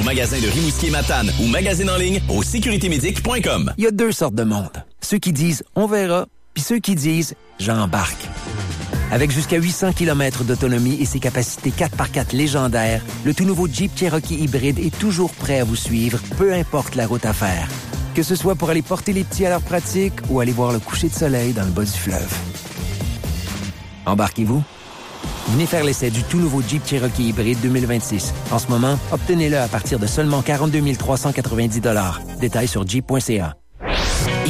Magasin de Rimouski-Matane ou magazine en ligne au sécuritémédic.com. Il y a deux sortes de monde. Ceux qui disent « on verra », puis ceux qui disent « j'embarque ». Avec jusqu'à 800 km d'autonomie et ses capacités 4x4 légendaires, le tout nouveau Jeep Cherokee hybride est toujours prêt à vous suivre, peu importe la route à faire. Que ce soit pour aller porter les petits à leur pratique ou aller voir le coucher de soleil dans le bas du fleuve. Embarquez-vous? Venez faire l'essai du tout nouveau Jeep Cherokee hybride 2026. En ce moment, obtenez-le à partir de seulement 42 390 $. Détails sur jeep.ca.